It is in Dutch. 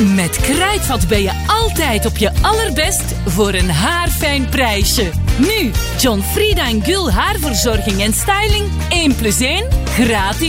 Met Kruidvat ben je altijd op je allerbest voor een haarfijn prijsje. Nu, John Frieda en Gul haarverzorging en styling 1+1 gratis.